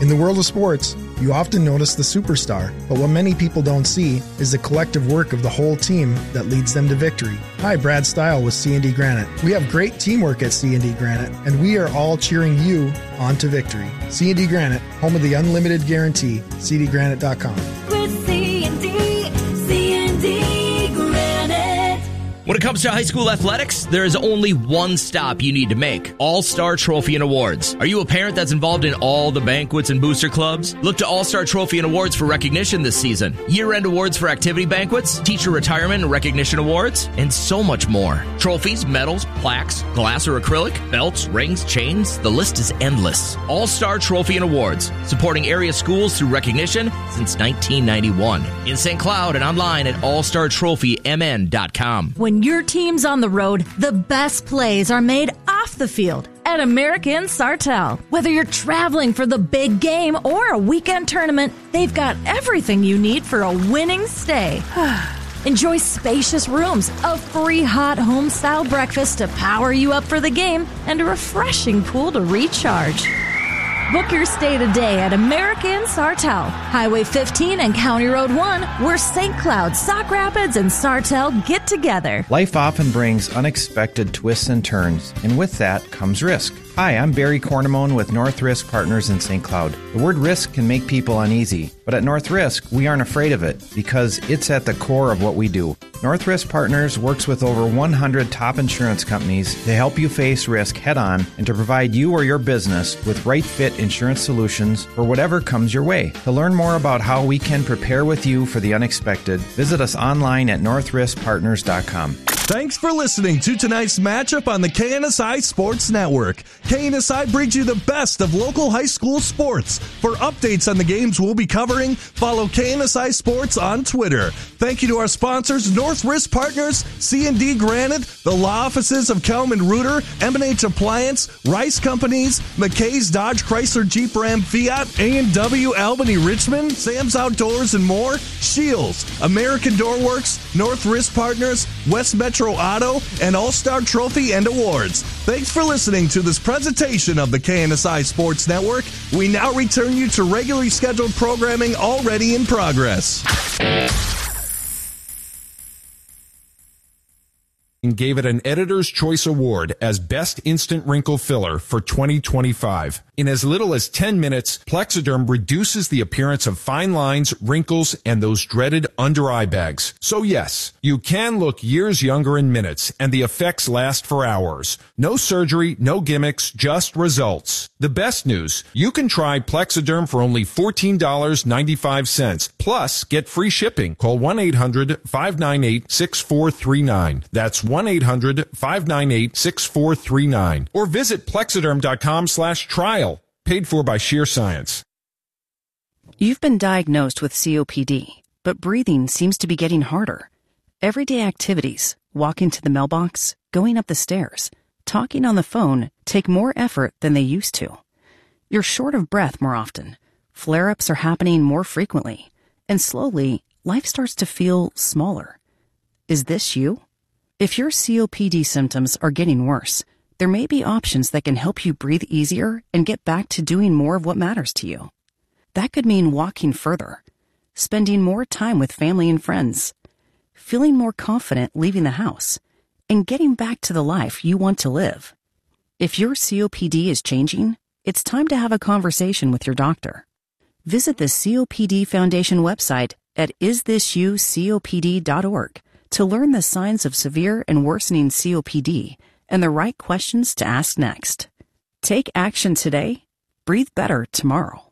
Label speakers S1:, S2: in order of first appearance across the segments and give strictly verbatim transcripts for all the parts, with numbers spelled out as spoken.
S1: the world of sports, you often notice the superstar, but what many people don't see is the collective work of the whole team that leads them to victory. Hi, Brad Stile with C and D Granite. We have great teamwork at C and D Granite, and we are all cheering you on to victory. C and D Granite, home of the unlimited guarantee, c d granite dot com.
S2: With C and D, C and D Granite.
S3: When it comes to high school athletics, there is only one stop you need to make: All-Star Trophy and Awards. Are you a parent that's involved in all the banquets and booster clubs? Look to All-Star Trophy and Awards for recognition this season. Year-end awards for activity banquets, teacher retirement and recognition awards, and so much more. Trophies, medals, plaques, glass or acrylic, belts, rings, chains, the list is endless. All-Star Trophy and Awards, supporting area schools through recognition since nineteen ninety-one. In Saint Cloud and online at all star trophy m n dot com.
S4: When your team's on the road, the best plays are made off the field at American Sartell. Whether you're traveling for the big game or a weekend tournament, they've got everything you need for a winning stay. Enjoy spacious rooms, a free hot home-style breakfast to power you up for the game, and a refreshing pool to recharge. Book your stay today at American Sartell, Highway fifteen and County Road one, where Saint Cloud, Sauk Rapids, and Sartell get together.
S5: Life often brings unexpected twists and turns, and with that comes risk. Hi, I'm Barry Cornamone with North Risk Partners in Saint Cloud. The word risk can make people uneasy, but at North Risk, we aren't afraid of it because it's at the core of what we do. North Risk Partners works with over one hundred top insurance companies to help you face risk head-on and to provide you or your business with right-fit insurance solutions for whatever comes your way. To learn more about how we can prepare with you for the unexpected, visit us online at north risk partners dot com.
S6: Thanks for listening to tonight's matchup on the K N S I Sports Network. K N S I brings you the best of local high school sports. For updates on the games we'll be covering, follow K N S I Sports on Twitter. Thank you to our sponsors, North Risk Partners, C and D Granite, the law offices of Kelman Reuter, M and H Appliance, Rice Companies, McKay's Dodge Chrysler Jeep Ram Fiat, A and W Albany Richmond, Sam's Outdoors and more, Shields, American Door Works, North Risk Partners, West Metro Auto, and All-Star Trophy and Awards. Thanks for listening to this presentation of the K N S I Sports Network. We now return you to regularly scheduled programming already in progress.
S7: And gave it an Editor's Choice Award as Best Instant Wrinkle Filler for twenty twenty-five. In as little as ten minutes, Plexiderm reduces the appearance of fine lines, wrinkles, and those dreaded under-eye bags. So yes, you can look years younger in minutes, and the effects last for hours. No surgery, no gimmicks, just results. The best news, you can try Plexiderm for only fourteen dollars and ninety-five cents, plus get free shipping. Call one eight hundred five nine eight six four three nine. That's one eight hundred five nine eight six four three nine. Or visit plexiderm.com slash trial. Paid for by Sheer Science.
S8: You've been diagnosed with C O P D, but breathing seems to be getting harder. Everyday activities, walking to the mailbox, going up the stairs, talking on the phone take more effort than they used to. You're short of breath more often. Flare-ups are happening more frequently. And slowly, life starts to feel smaller. Is this you? If your C O P D symptoms are getting worse, there may be options that can help you breathe easier and get back to doing more of what matters to you. That could mean walking further, spending more time with family and friends, feeling more confident leaving the house, and getting back to the life you want to live. If your C O P D is changing, it's time to have a conversation with your doctor. Visit the C O P D Foundation website at is this you C O P D dot org to learn the signs of severe and worsening C O P D and the right questions to ask next. Take action today. Breathe better tomorrow.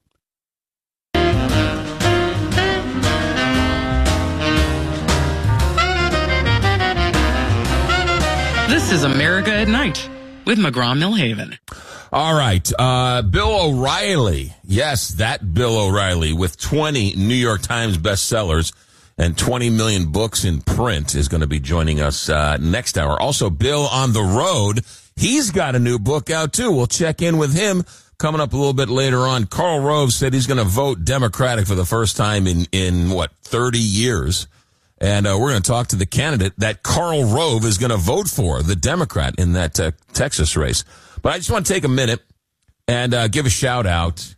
S9: This is America at Night with McGraw-Millhaven.
S10: All right. Uh, Bill O'Reilly. Yes, that Bill O'Reilly with twenty New York Times bestsellers and twenty million books in print is going to be joining us uh, next hour. Also, Bill on the road. He's got a new book out, too. We'll check in with him coming up a little bit later on. Karl Rove said he's going to vote Democratic for the first time in, in what, thirty years. And uh, we're going to talk to the candidate that Karl Rove is going to vote for, the Democrat, in that uh, Texas race. But I just want to take a minute and uh, give a shout-out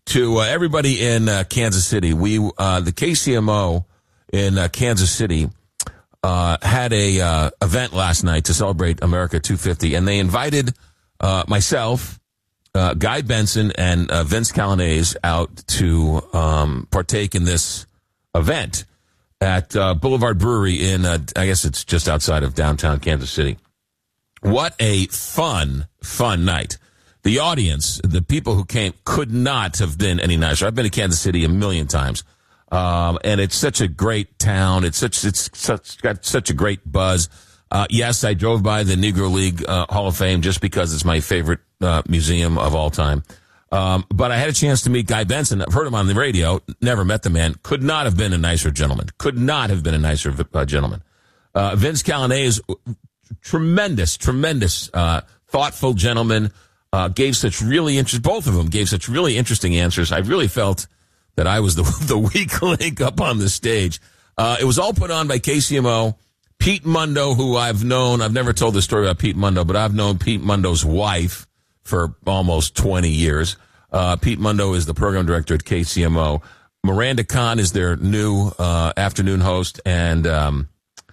S10: to uh, everybody in uh, Kansas City. We uh, the K C M O in uh, Kansas City uh, had a uh, event last night to celebrate America two fifty, and they invited uh, myself, uh, Guy Benson, and uh, Vince Calanese out to um, partake in this event at uh, Boulevard Brewery in, uh, I guess it's just outside of downtown Kansas City. What a fun, fun night. The audience, the people who came, could not have been any nicer. I've been to Kansas City a million times, um, and it's such a great town. It's such it's such got such a great buzz. Uh, yes, I drove by the Negro League uh, Hall of Fame just because it's my favorite uh, museum of all time. Um, but I had a chance to meet Guy Benson. I've heard him on the radio. Never met the man. Could not have been a nicer gentleman. Could not have been a nicer uh, gentleman. Uh, Vince Calanese, tremendous, tremendous, uh, thoughtful gentleman. Uh, gave such really interest. Both of them gave such really interesting answers. I really felt that I was the the weak link up on the stage. Uh, it was all put on by K C M O. Pete Mundo, who I've known, I've never told this story about Pete Mundo, but I've known Pete Mundo's wife for almost twenty years. Uh, Pete Mundo is the program director at K C M O. Miranda Khan is their new uh, afternoon host, and um,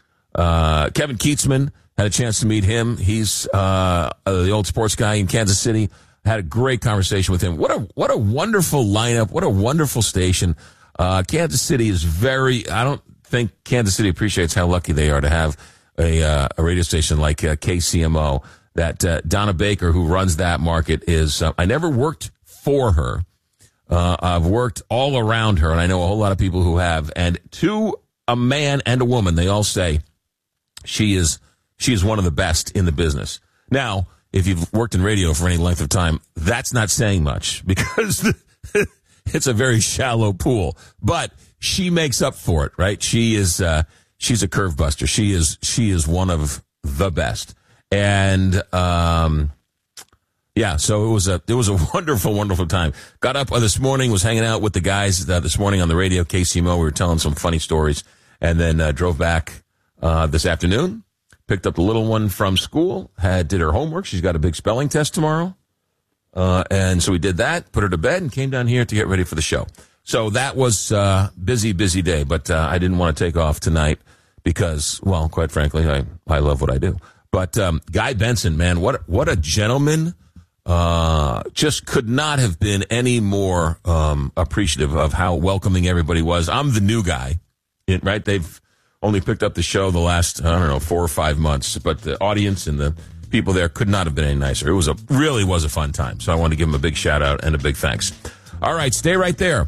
S10: uh, Kevin Keatsman. Had a chance to meet him. He's uh, the old sports guy in Kansas City. Had a great conversation with him. What a what a wonderful lineup. What a wonderful station. Uh, Kansas City is very. I don't think Kansas City appreciates how lucky they are to have a uh, a radio station like uh, K C M O. That uh, Donna Baker, who runs that market, is. Uh, I never worked for her. Uh, I've worked all around her, and I know a whole lot of people who have. And to a man and a woman, they all say she is. She is one of the best in the business. Now, if you've worked in radio for any length of time, that's not saying much because it's a very shallow pool. But she makes up for it, right? She is uh, she's a curve buster. She is she is one of the best. And um, yeah, so it was a it was a wonderful, wonderful time. Got up this morning, was hanging out with the guys uh, this morning on the radio, K C M O. We were telling some funny stories, and then uh, drove back uh, this afternoon. Picked up the little one from school, had did her homework. She's got a big spelling test tomorrow. Uh, and so we did that, put her to bed, and came down here to get ready for the show. So that was a uh, busy, busy day. But uh, I didn't want to take off tonight because, well, quite frankly, I, I love what I do. But um, Guy Benson, man, what what a gentleman. Uh, just could not have been any more um, appreciative of how welcoming everybody was. I'm the new guy, right? They've only picked up the show the last, I don't know, four or five months. But the audience and the people there could not have been any nicer. It was a really was a fun time. So I want to give them a big shout out and a big thanks. All right, stay right there.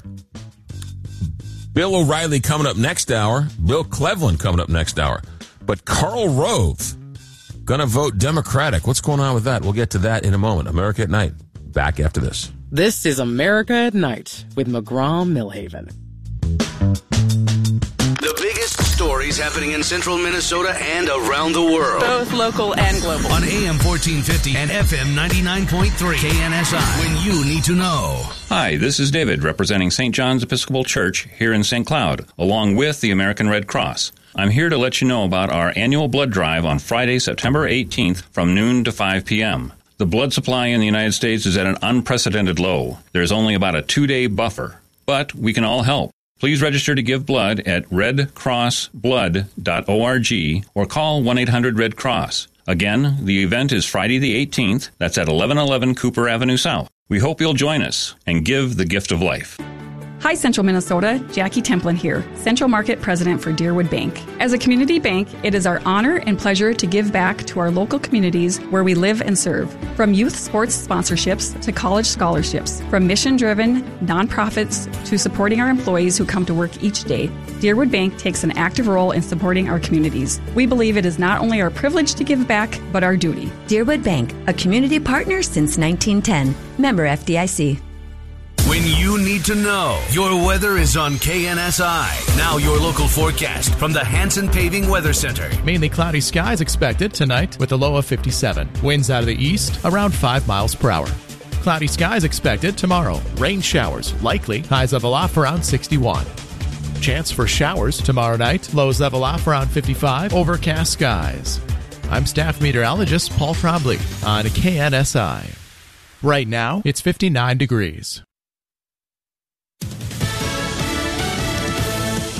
S10: Bill O'Reilly coming up next hour. Bill Cleveland coming up next hour. But Karl Rove going to vote Democratic. What's going on with that? We'll get to that in a moment. America at Night. Back after this.
S9: This is America at Night with McGraw Millhaven.
S11: The biggest stories happening in central Minnesota and around the world.
S9: Both local and global.
S11: On A M fourteen fifty and F M ninety-nine point three. K N S I. When you need to know.
S12: Hi, this is David representing Saint John's Episcopal Church here in Saint Cloud, along with the American Red Cross. I'm here to let you know about our annual blood drive on Friday, September eighteenth from noon to five p.m. The blood supply in the United States is at an unprecedented low. There's only about a two-day buffer, but we can all help. Please register to give blood at red cross blood dot org or call one eight hundred red cross. Again, the event is Friday the eighteenth. That's at eleven eleven Cooper Avenue South. We hope you'll join us and give the gift of life.
S13: Hi, Central Minnesota. Jackie Templin here, Central Market President for Deerwood Bank. As a community bank, it is our honor and pleasure to give back to our local communities where we live and serve. From youth sports sponsorships to college scholarships, from mission-driven nonprofits to supporting our employees who come to work each day, Deerwood Bank takes an active role in supporting our communities. We believe it is not only our privilege to give back, but our duty.
S14: Deerwood Bank, a community partner since nineteen ten. Member F D I C.
S11: When you need to know, your weather is on K N S I. Now your local forecast from the Hanson Paving Weather Center.
S15: Mainly cloudy skies expected tonight with a low of fifty-seven. Winds out of the east around five miles per hour. Cloudy skies expected tomorrow. Rain showers likely. Highs level off around sixty-one. Chance for showers tomorrow night. Lows level off around fifty-five. Overcast skies. I'm staff meteorologist Paul Trombley on K N S I. Right now, it's fifty-nine degrees.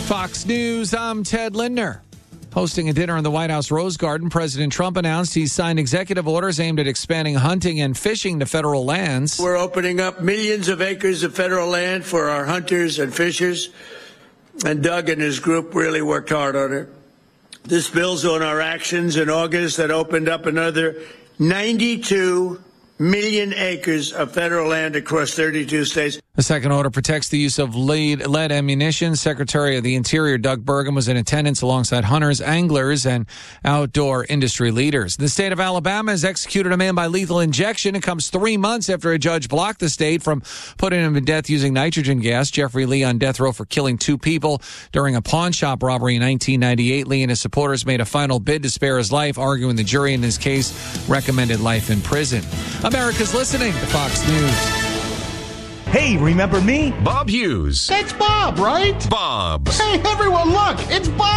S16: Fox News, I'm Ted Lindner. Hosting a dinner in the White House Rose Garden, President Trump announced he's signed executive orders aimed at expanding hunting and fishing to federal lands.
S17: We're opening up millions of acres of federal land for our hunters and fishers, and Doug and his group really worked hard on it. This builds on our actions in August that opened up another ninety-two million acres of federal land across thirty-two states.
S16: The second order protects the use of lead, lead ammunition. Secretary of the Interior Doug Burgum was in attendance alongside hunters, anglers, and outdoor industry leaders. The state of Alabama has executed a man by lethal injection. It comes three months after a judge blocked the state from putting him to death using nitrogen gas. Jeffrey Lee on death row for killing two people during a pawn shop robbery in nineteen ninety-eight. Lee and his supporters made a final bid to spare his life, arguing the jury in his case recommended life in prison. America's listening to Fox News.
S18: Hey, remember me?
S19: Bob Hughes.
S18: It's Bob, right?
S19: Bob.
S18: Hey, everyone, look, it's Bob.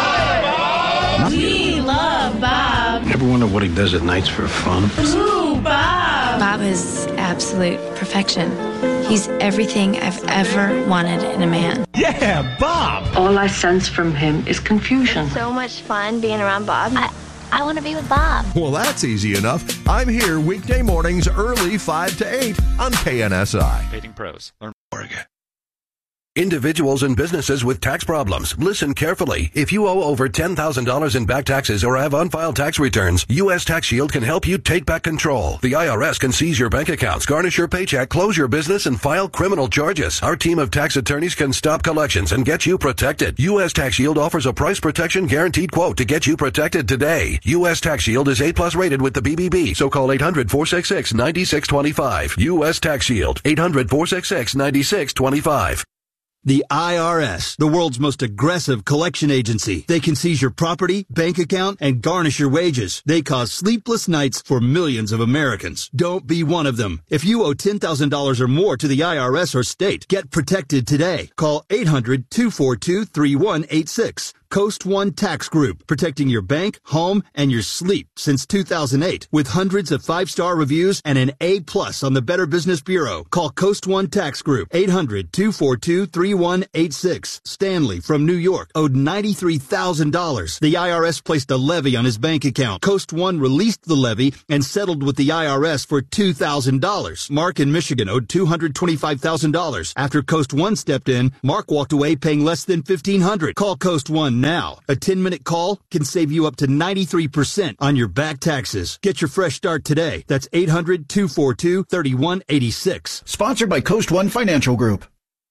S19: Hi,
S18: Bob.
S20: We love Bob.
S21: Ever wonder what he does at nights for fun?
S20: Ooh, Bob.
S22: Bob is absolute perfection. He's everything I've ever wanted in a man.
S18: Yeah, Bob.
S23: All I sense from him is confusion.
S24: So much fun being around Bob. I- I want to be with Bob.
S19: Well, that's easy enough. I'm here weekday mornings early five to eight on K N S I.
S25: Dating pros. Learn more.
S26: Individuals and businesses with tax problems, listen carefully. If you owe over ten thousand dollars in back taxes or have unfiled tax returns, U S Tax Shield can help you take back control. The I R S can seize your bank accounts, garnish your paycheck, close your business, and file criminal charges. Our team of tax attorneys can stop collections and get you protected. U S Tax Shield offers a price protection guaranteed quote to get you protected today. U S Tax Shield is A plus rated with the B B B, so call eight hundred, four six six, nine six two five. U S Tax Shield, eight hundred, four six six, nine six two five.
S27: The I R S, the world's most aggressive collection agency. They can seize your property, bank account, and garnish your wages. They cause sleepless nights for millions of Americans. Don't be one of them. If you owe ten thousand dollars or more to the I R S or state, get protected today. Call eight hundred, two four two, three one eight six. Coast One Tax Group, protecting your bank, home, and your sleep since two thousand eight. With hundreds of five-star reviews and an A plus on the Better Business Bureau. Call Coast One Tax Group, eight hundred, two four two, three one eight six. Stanley from New York owed ninety-three thousand dollars. The I R S placed a levy on his bank account. Coast One released the levy and settled with the I R S for two thousand dollars. Mark in Michigan owed two hundred twenty-five thousand dollars. After Coast One stepped in, Mark walked away paying less than fifteen hundred dollars. Call Coast One now. A ten-minute call can save you up to ninety-three percent on your back taxes. Get your fresh start today. That's eight hundred, two four two, three one eight six.
S28: Sponsored by Coast One Financial Group.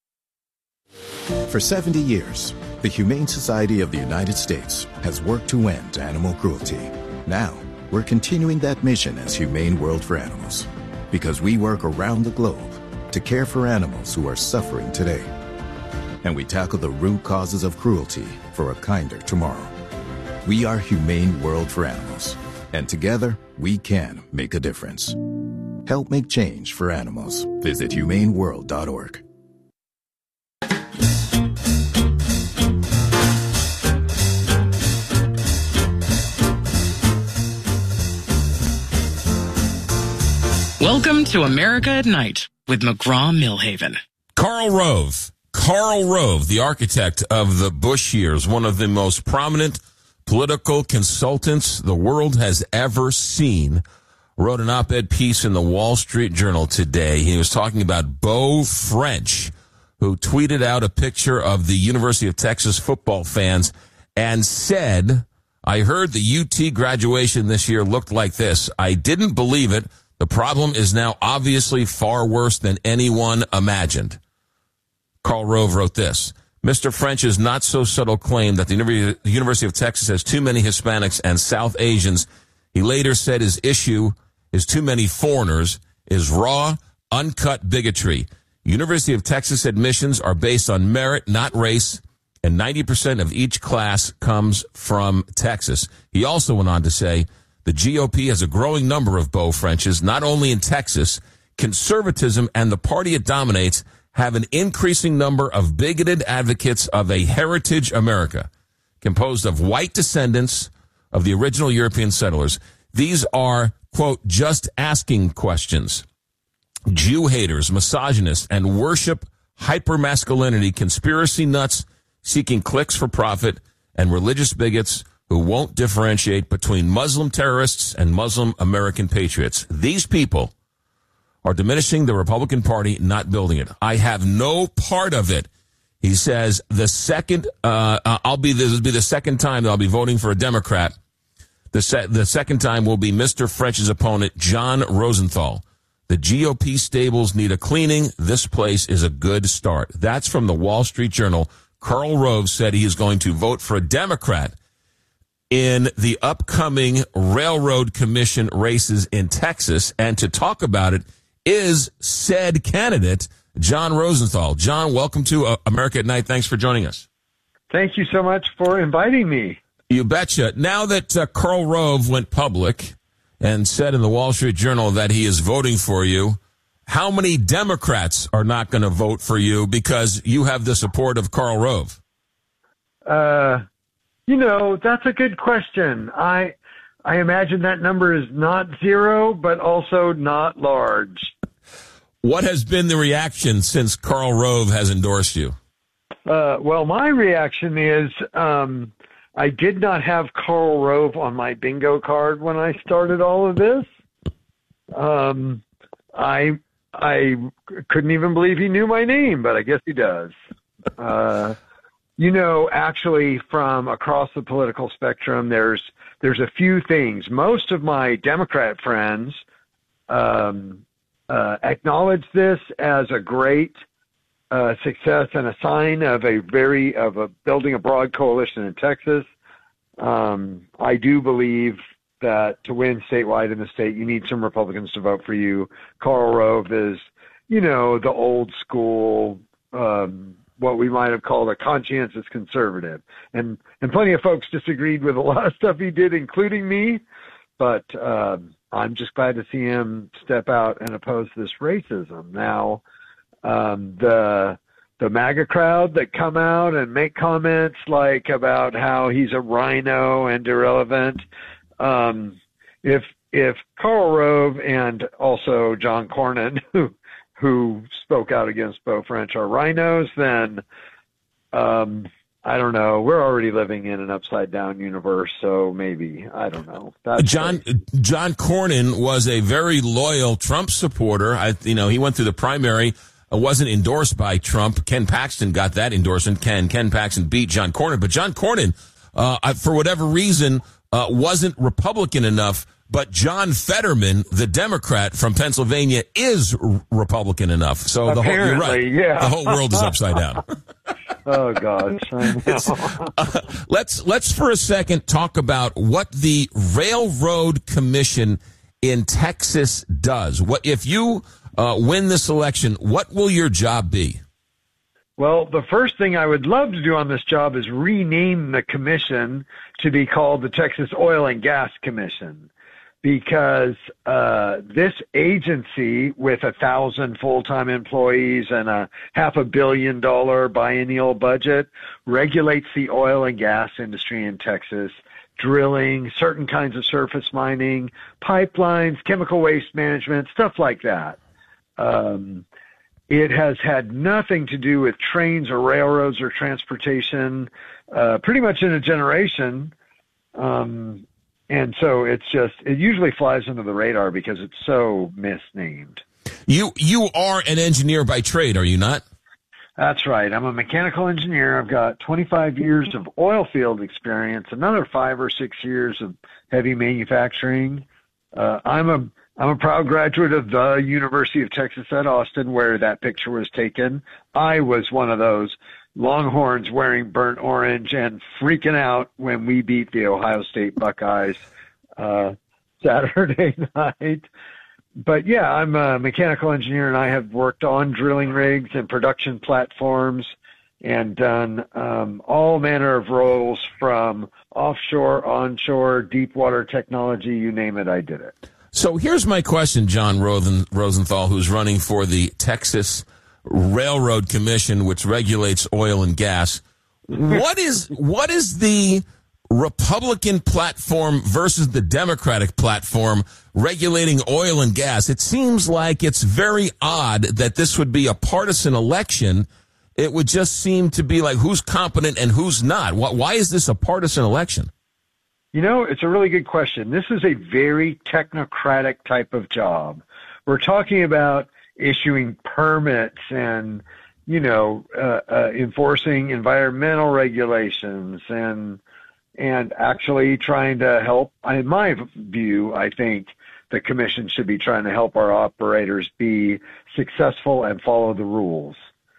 S29: For seventy years, the Humane Society of the United States has worked to end animal cruelty. Now, we're continuing that mission as Humane World for Animals, because we work around the globe to care for animals who are suffering today. And we tackle the root causes of cruelty for a kinder tomorrow. We are Humane World for Animals, and together we can make a difference. Help make change for animals. Visit humane world dot org.
S9: Welcome to America at Night with McGraw-Millhaven.
S10: Karl Rove. Karl Rove, the architect of the Bush years, one of the most prominent political consultants the world has ever seen, wrote an op-ed piece in the Wall Street Journal today. He was talking about Beau French, who tweeted out a picture of the University of Texas football fans and said, "I heard the U T graduation this year looked like this. I didn't believe it. The problem is now obviously far worse than anyone imagined." Karl Rove wrote this: Mister French's not-so-subtle claim that the University of Texas has too many Hispanics and South Asians, he later said his issue is too many foreigners, is raw, uncut bigotry. University of Texas admissions are based on merit, not race, and ninety percent of each class comes from Texas. He also went on to say the G O P has a growing number of Beau Frenches, not only in Texas. Conservatism and the party it dominates have an increasing number of bigoted advocates of a heritage America, composed of white descendants of the original European settlers. These are, quote, just asking questions. Jew haters, misogynists, and worship hypermasculinity, conspiracy nuts, seeking clicks for profit, and religious bigots who won't differentiate between Muslim terrorists and Muslim American patriots. These people are diminishing the Republican Party, not building it. I have no part of it. He says the second, uh, I'll be, this will be the second time that I'll be voting for a Democrat. The, se- the second time will be Mister French's opponent, John Rosenthal. The G O P stables need a cleaning. This place is a good start. That's from the Wall Street Journal. Karl Rove said he is going to vote for a Democrat in the upcoming Railroad Commission races in Texas. And to talk about it is said candidate, John Rosenthal. John, welcome to uh, America at Night. Thanks for joining us.
S1: Thank you so much for inviting me.
S10: You betcha. Now that uh, Karl Rove went public and said in the Wall Street Journal that he is voting for you, how many Democrats are not going to vote for you because you have the support of Karl Rove?
S1: Uh, you know, that's a good question. I I imagine that number is not zero, but also not large.
S10: What has been the reaction since Karl Rove has endorsed you?
S1: Uh, well, my reaction is um, I did not have Karl Rove on my bingo card when I started all of this. Um, I I couldn't even believe he knew my name, but I guess he does. Uh, you know, actually, from across the political spectrum, there's there's a few things. Most of my Democrat friends um, uh, acknowledge this as a great uh, success and a sign of a very of a building a broad coalition in Texas. Um, I do believe that to win statewide in the state, you need some Republicans to vote for you. Karl Rove is, you know, the old school, um, what we might have called a conscientious conservative. And, and plenty of folks disagreed with a lot of stuff he did, including me. But um, I'm just glad to see him step out and oppose this racism. Now, um, the the MAGA crowd that come out and make comments like about how he's a rhino and irrelevant. Um, if if Karl Rove and also John Cornyn, who who spoke out against Beau French, are rhinos, then um, I don't know. We're already living in an upside down universe, so maybe I don't know. That's
S10: John crazy. John Cornyn was a very loyal Trump supporter. I, you know, he went through the primary. Wasn't endorsed by Trump. Ken Paxton got that endorsement. Ken Ken Paxton beat John Cornyn, but John Cornyn, uh, for whatever reason, uh, wasn't Republican enough. But John Fetterman, the Democrat from Pennsylvania, is r- Republican enough. So the whole, you're right.
S1: Yeah.
S10: The whole world is upside down.
S1: Oh gosh, I know.
S10: uh, let's let's for a second talk about what the Railroad Commission in Texas does. What if you Uh, win this election, what will your job be?
S1: Well, the first thing I would love to do on this job is rename the commission to be called the Texas Oil and Gas Commission, because uh, this agency with a thousand full-time employees and a half a billion dollar biennial budget regulates the oil and gas industry in Texas, drilling, certain kinds of surface mining, pipelines, chemical waste management, stuff like that. Um, it has had nothing to do with trains or railroads or transportation, uh, pretty much in a generation. Um, and so it's just, it usually flies under the radar because it's so misnamed.
S10: You, you are an engineer by trade, are you not?
S1: That's right. I'm a mechanical engineer. I've got twenty-five years of oil field experience, another five or six years of heavy manufacturing. Uh, I'm a I'm a proud graduate of the University of Texas at Austin, where that picture was taken. I was one of those Longhorns wearing burnt orange and freaking out when we beat the Ohio State Buckeyes uh, Saturday night. But yeah, I'm a mechanical engineer, and I have worked on drilling rigs and production platforms and done um, all manner of roles from offshore, onshore, deep water technology, you name it, I did it.
S10: So here's my question, John Rosen, Rosenthal, who's running for the Texas Railroad Commission, which regulates oil and gas. What is what is the Republican platform versus the Democratic platform regulating oil and gas? It seems like it's very odd that this would be a partisan election it would just seem to be like who's competent and who's not. Why is this a partisan election?
S1: You know, it's a really good question. This is a very technocratic type of job. We're talking about issuing permits and, you know, uh, uh, enforcing environmental regulations and and actually trying to help. In my view, I think the commission should be trying to help our operators be successful and follow the rules.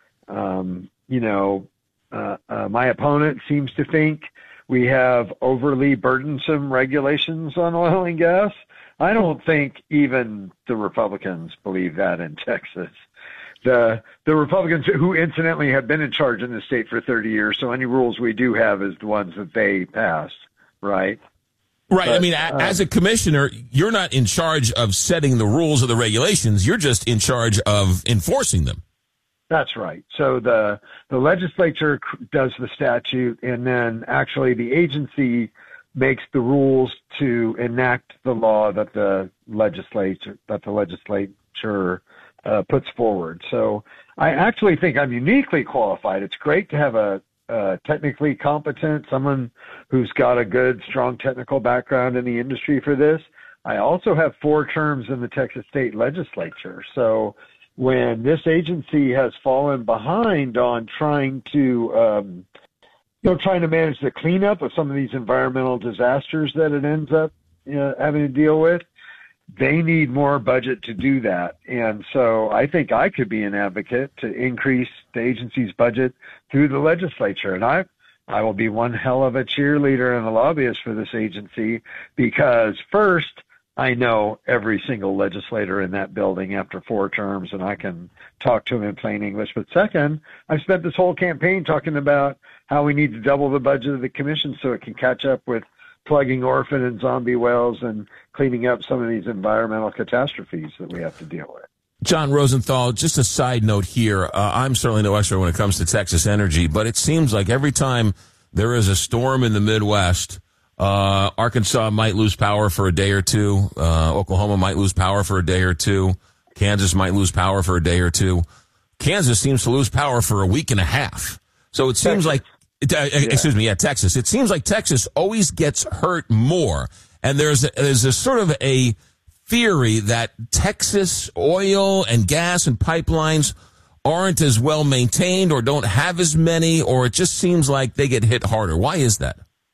S1: Um, you know, uh, uh, my opponent seems to think we have overly burdensome regulations on oil and gas. I don't think even the Republicans believe that in Texas. The the Republicans, who incidentally have been in charge in the state for thirty years, so any rules we do have is the ones that they pass, right?
S10: Right.
S1: But,
S10: I mean,
S1: uh,
S10: as a commissioner, you're not in charge of setting the rules or the regulations. You're just in charge of enforcing them.
S1: That's right. So the the legislature does the statute, and then actually the agency makes the rules to enact the law that the legislature that the legislature uh, puts forward. So I actually think I'm uniquely qualified. It's great to have a, a technically competent, someone who's got a good, strong technical background in the industry for this. I also have four terms in the Texas State Legislature. So when this agency has fallen behind on trying to, um, you know, trying to manage the cleanup of some of these environmental disasters that it ends up you know, having to deal with, they need more budget to do that. And so I think I could be an advocate to increase the agency's budget through the legislature. And I, I will be one hell of a cheerleader and a lobbyist for this agency because first, I know every single legislator in that building after four terms, and I can talk to them in plain English. But second, I've spent this whole campaign talking about how we need to double the budget of the commission so it can catch up with plugging orphan and zombie wells and cleaning up some of these environmental catastrophes that we have to deal with.
S10: John Rosenthal, just a side note here. Uh, I'm certainly no expert when it comes to Texas energy, but it seems like every time there is a storm in the Midwest, Uh, Arkansas might lose power for a day or two. Uh, Oklahoma might lose power for a day or two. Kansas might lose power for a day or two. Kansas seems to lose power for a week and a half. So it seems Texas. like, uh, yeah. excuse me, yeah, Texas. It seems like Texas always gets hurt more. And there's a, there's a sort of a theory that Texas oil and gas and pipelines aren't as well maintained or don't have as many, or it just seems like they get hit harder. Why is that?